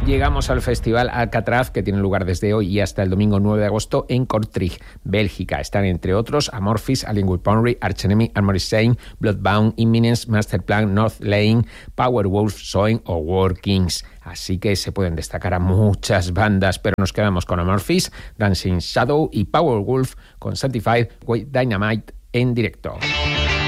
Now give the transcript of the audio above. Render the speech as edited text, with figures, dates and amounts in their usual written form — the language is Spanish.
Llegamos al Festival Alcatraz, que tiene lugar desde hoy y hasta el domingo 9 de agosto en Kortrijk, Bélgica. Están, entre otros, Amorphis, Alien Weaponry, Arch Enemy, Armored Saint, Bloodbound, Imminence, Masterplan, North Lane, Powerwolf, Soin o War Kings. Así que se pueden destacar a muchas bandas, pero nos quedamos con Amorphis, Dancing Shadow y Powerwolf con Sanctified with Dynamite en directo.